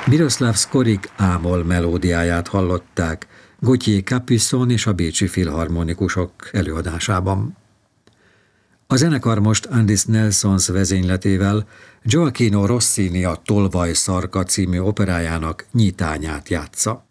Miroslav Skorik Ámol melódiáját hallották Gauthier Capuçon és a Bécsi Filharmonikusok előadásában. A zenekar most Andis Nelsons vezényletével Gioachino Rossini a Tolvaj szarka című operájának nyitányát játsza.